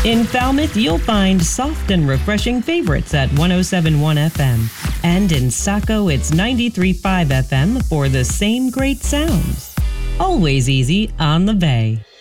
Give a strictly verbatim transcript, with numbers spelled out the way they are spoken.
In Falmouth, you'll find soft and refreshing favorites at one oh seven point one F M. And in Saco, it's ninety-three point five F M for the same great sounds. Always easy on the bay.